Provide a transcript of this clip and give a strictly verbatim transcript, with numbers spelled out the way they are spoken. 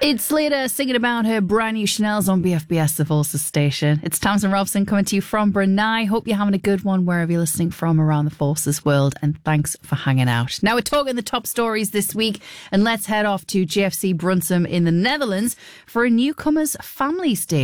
It's Slater singing about her brand new Chanel's on B F B S, the Forces station. It's Tamsin Robson coming to you from Brunei. Hope you're having a good one wherever you're listening from around the Forces world, and thanks for hanging out. Now we're talking the top stories this week, and let's head off to G F C Brunsum in the Netherlands for a newcomers family stage.